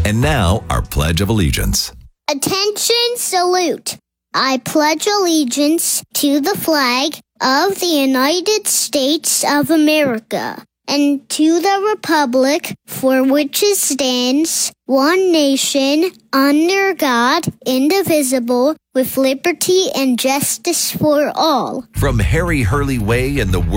And now, our Pledge of Allegiance. Attention, salute. I pledge allegiance to the flag of the United States of America and to the republic for which it stands, one nation, under God, indivisible, with liberty and justice for all. From Harry Hurley Way in the